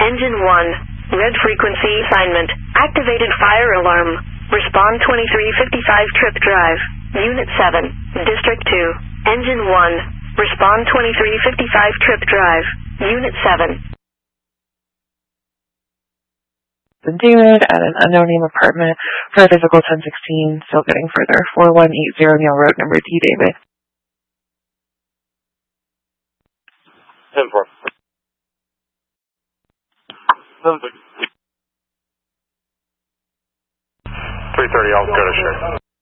Engine 1, red frequency assignment, activated fire alarm, respond 2355 trip drive, Unit 7, District 2, Engine 1, respond 2355 trip drive, Unit 7. David at an unknown name apartment for physical 1016, still getting further. 4180 Neil Road, number D, David. 10-4. 330, I'll go to share.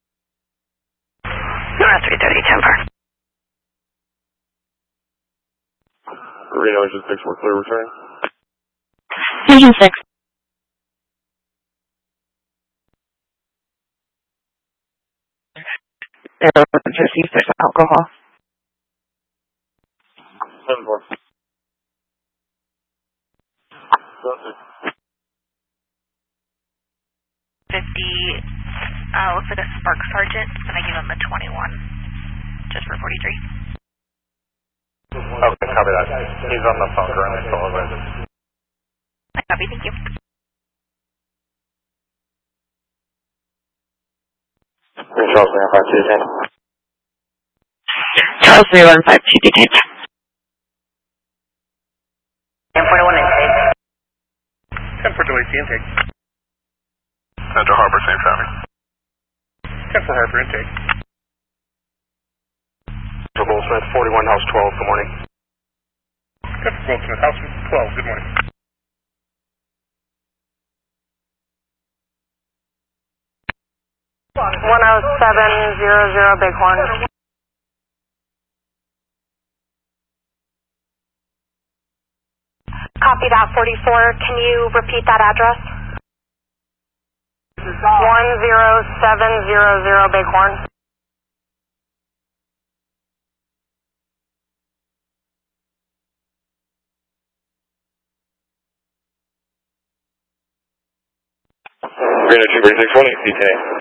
North 330, 10-4. Reno, Engine 6, we're clear return. Engine 6. To see if there's alcohol. 10-4. 50, looks like a spark sergeant, and I give him a 21, just for 43. Okay, copy that. He's on the phone currently, so I'll let him. I copy, thank you. Charles, 315, detained. Charles 315, detained. 1041 intake. 10-4 intake. Central Harbor, same traffic. 10-4 Harbor intake. For Goldsmith, 41 House 12, good morning. 10-4 Goldsmith, House 12, good morning. One 0700 Bighorn. Copy that, 44. Can you repeat that address? 10700 Bighorn. Reno 236, 1 detained.